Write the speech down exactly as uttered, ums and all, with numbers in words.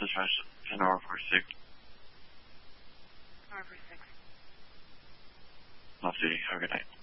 dispatch to Nora four six. Nora four six. Off duty. Have a good night.